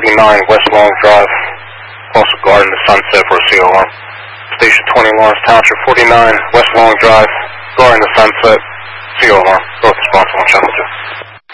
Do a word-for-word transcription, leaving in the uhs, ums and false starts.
forty-nine West Long Drive, also guarding the Sunset for a C O alarm. Station twenty Lawrence Township, forty-nine West Long Drive, guarding the Sunset, C O alarm.